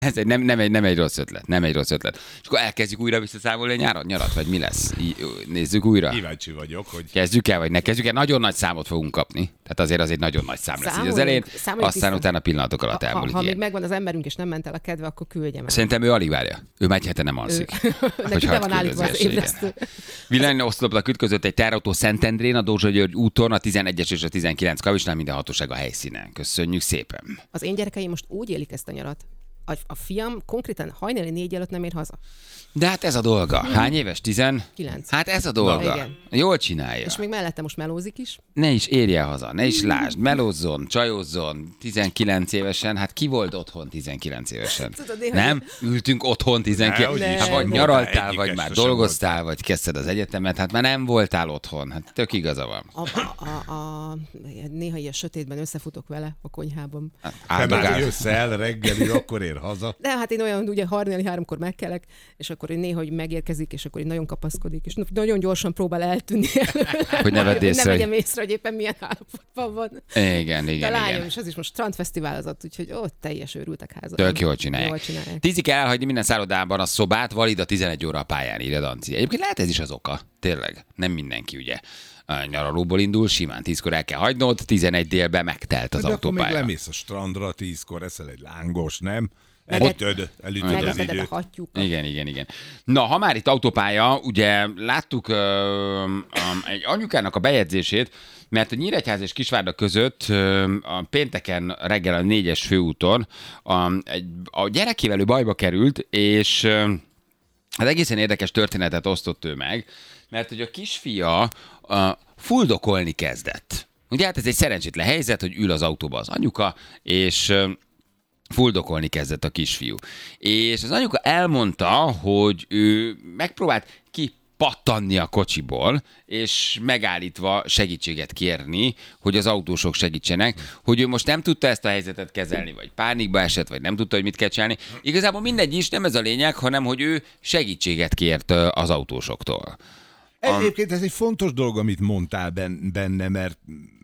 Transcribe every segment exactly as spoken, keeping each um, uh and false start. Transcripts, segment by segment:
Ez egy, nem, nem, egy, nem egy rossz ötlet, nem egy rossz ötlet. És akkor elkezdjük újra visszaszámolni a nyárat, nyarat, vagy mi lesz? I, nézzük újra. Kíváncsi vagyok, hogy... Kezdjük el, vagy ne kezdjük el? Nagyon nagy számot fogunk kapni. Tehát azért az egy nagyon nagy szám lesz így az elején, aztán vissza. Utána pillanatok alatt elmúlik. Ha, ha még megvan az emberünk, és nem ment el a kedve, akkor küldjem el. Szerintem ő alig várja. Ő már egy hete nem alszik. Neki be van állítva az ébresztő. Villanyoszlopnak ütközött egy teherautó Szentendrén, a Dózsa-György úton, a tizenegyes és a tizenkilenc kavisnál, minden hatóság a helyszínen. Köszönjük szépen. Az én gyerekeim most úgy élik ezt a nyarat. A, a fiam konkrétan hajnali négy előtt nem ér haza. De hát ez a dolga. Hány éves? Tizenkilenc. Hát ez a dolga. Na, jól csinálja. És még mellette most melózik is. Ne is érje haza, ne is lásd, melózzon, csajozzon. tizenkilenc évesen, hát ki volt otthon tizenkilenc évesen? Tudod, nem? Ültünk otthon tizenkilenc. Hát vagy nyaraltál, vagy már dolgoztál, vagy kezdted az egyetemet, hát már nem voltál otthon. Hát tök igaza van. A, a, a, a, néha ilyen sötétben összefutok vele a konyhában. Hát, te már összeáll reggeli, akkor ér haza. De hát én olyan, ugye hajnali háromkor megkelek, és akkor én néha, hogy megérkezik, és akkor én nagyon kapaszkodik, és nagyon gyorsan próbál eltűnni. Hogy ne vedd észre. Nem vegyem észre, hogy éppen milyen állapotban van. Igen, igen, de lányom, igen. És az is most strandfesztiválozott, úgyhogy ott teljes őrültek házat. Tök jól csinálják. Jól csinálják. Tízig kell elhagyni minden szállodában a szobát, valid a tizenegy óra a pályán, írja Danci. Egyébként lehet ez is az oka. Tényleg. Nem mindenki, ugye. A nyaralóból indul, simán tízkor el kell hagynod, tizenegy délben megtelt az de autópálya. De akkor még lemész a strandra, tízkor eszel egy lángos, nem? Elütöd, elütöd az időt. Igen, igen, igen. Na, ha már itt autópálya, ugye láttuk uh, um, egy anyukának a bejegyzését, mert a Nyíregyháza és Kisvárda között uh, a pénteken reggel a négyes főúton a, egy, a gyerekével ő bajba került, és uh, az egészen érdekes történetet osztott ő meg, mert hogy a kisfia uh, fuldokolni kezdett. Ugye hát ez egy szerencsétlen helyzet, hogy ül az autóba az anyuka, és... Uh, fuldokolni kezdett a kisfiú. És az anyuka elmondta, hogy ő megpróbált kipattanni a kocsiból, és megállítva segítséget kérni, hogy az autósok segítsenek, hogy ő most nem tudta ezt a helyzetet kezelni, vagy pánikba esett, vagy nem tudta, hogy mit kell csinálni. Igazából mindegy is, nem ez a lényeg, hanem hogy ő segítséget kért az autósoktól. Egyébként ez egy fontos dolog, amit mondtál benne, mert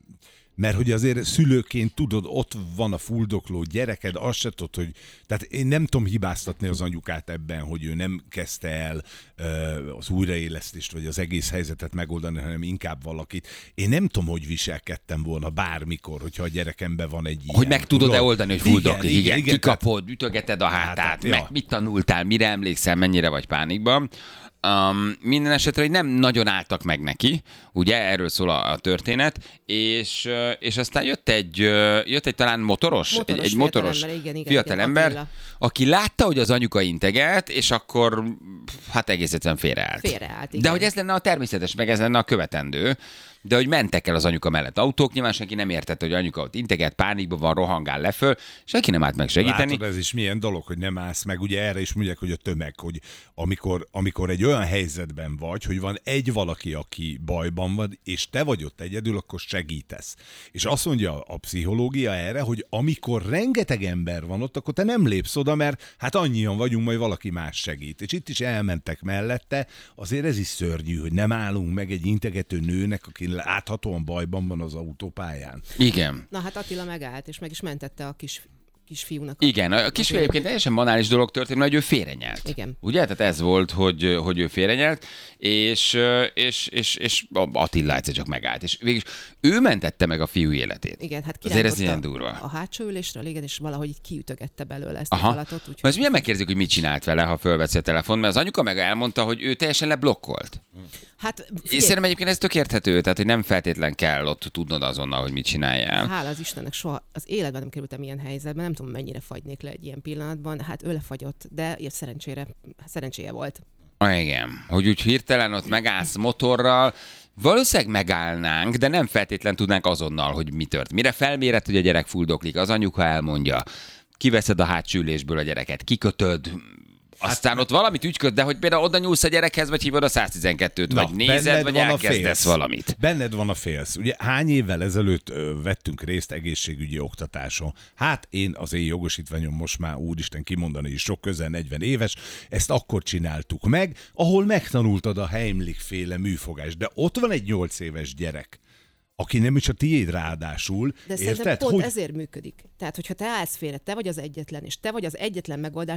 Mert hogy azért szülőként tudod, ott van a fuldokló gyereked, azt se tudod, hogy... Tehát én nem tudom hibáztatni az anyukát ebben, hogy ő nem kezdte el uh, az újraélesztést, vagy az egész helyzetet megoldani, hanem inkább valakit. Én nem tudom, hogy viselkedtem volna bármikor, hogyha a gyerekemben van egy ilyen... Hogy meg tudod-e oldani, hogy fuldoklik, igen, igen, igen, kikapod, tehát... ütögeted a hátát, hát, meg ja. Mit tanultál, mire emlékszel, mennyire vagy pánikban. Um, minden esetre, hogy nem nagyon álltak meg neki, ugye, erről szól a, a történet, és, és aztán jött egy, jött egy talán motoros, motoros egy, egy motoros fiatalember, igen, igen, fiatalember, igen, aki látta, hogy az anyuka integet, és akkor hát egész egyszerűen félreállt. Félreállt, igen. De hogy ez lenne a természetes, meg ez lenne a követendő, de hogy mentek el az anyuka mellett autók, nyilván senki nem értette, hogy anyuka ott integet, pánikban van, rohangál leföl, senki nem állt meg segíteni. Látod, ez is milyen dolog, hogy nem állsz meg, ugye erre is mondják, hogy a tömeg, hogy amikor, amikor egy olyan helyzetben vagy, hogy van egy valaki, aki bajban van, és te vagy ott egyedül, akkor segítesz. És azt mondja a pszichológia erre, hogy amikor rengeteg ember van ott, akkor te nem lépsz oda, mert hát annyian vagyunk, majd valaki más segít. És itt is elmentek mellette, azért ez is szörnyű, hogy nem állunk meg egy integető nőnek, aki láthatóan bajban van az autópályán. Igen. Na hát Attila megállt, és meg is mentette a kis kisfiúnak. Igen, a kisfiú egyébként teljesen banális dolog történt, mert ő félrenyelt. Igen. Ugye? Tehát ez volt, hogy, hogy ő félrenyelt, és, és, és, és Attila egyszer csak megállt. És végülis ő mentette meg a fiú életét. Igen, hát azért ez ilyen durva. A hátsó ülésről, igen, és valahogy így kiütögette belőle ezt Aha. a falatot. Úgyhogy... Most milyen megkérdezik, hogy mit csinált vele, ha fölveszi a telefon, mert az anyuka meg elmondta, hogy ő teljesen leblokkolt. Hát, és szerintem egyébként ez tök érthető, tehát hogy nem feltétlen kell ott tudnod azonnal, hogy mit csináljál. Hála az Istennek, soha az életben nem kerültem ilyen helyzetben, nem tudom, mennyire fagynék le egy ilyen pillanatban, hát ő lefagyott, de szerencsére, szerencséje volt. Ah, igen, hogy úgy hirtelen ott megállsz motorral, valószínűleg megállnánk, de nem feltétlen tudnánk azonnal, hogy mi tört. Mire felméred, hogy a gyerek fuldoklik, az anyuka elmondja, kiveszed a hátsó ülésből a gyereket, kikötöd, aztán hát, ott valamit ügyköd, de hogy például oda nyúlsz a gyerekhez, vagy hívod a száztizenkettőt, na, vagy nézed, vagy elkezdesz valamit. Benned van a félsz. Ugye hány évvel ezelőtt ö, vettünk részt egészségügyi oktatáson? Hát én az én jogosítványom most már úristen kimondani is sok, közel negyven éves, ezt akkor csináltuk meg, ahol megtanultad a Heimlich féle műfogást, de ott van egy nyolc éves gyerek, aki nem is a tiéd ráadásul. De szerintem érted? pont Hogy... ezért működik. Tehát, hogyha te állsz félre, te vagy az egyetlen, és te vagy az egyetlen megoldás,